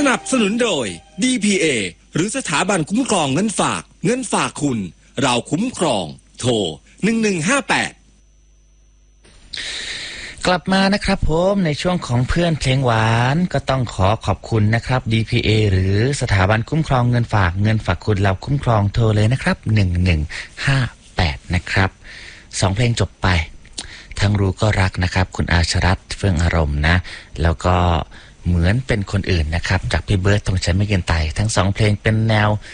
นับสนุนโดย DPA หรือสถาบันคุ้มครองเงินฝากคุณเราคุ้มครองโทร1158 กลับมานะครับผมในช่วงของเพื่อนเพลงหวานก็ต้องขอบคุณนะครับ DPA หรือสถาบันคุ้มครองเงินฝากคุณเราคุ้มครองโทรเลยนะครับ1158นะครับ2เพลงจบไปทั้งรู้ก็รักนะครับคุณอาชรัตน์เฟื่องอารมณ์นะแล้วก็เหมือนเป็นคนอื่นนะครับจากพี่เบิร์ดธงชัยไม่เกินไตทั้ง2เพลงเป็นแนว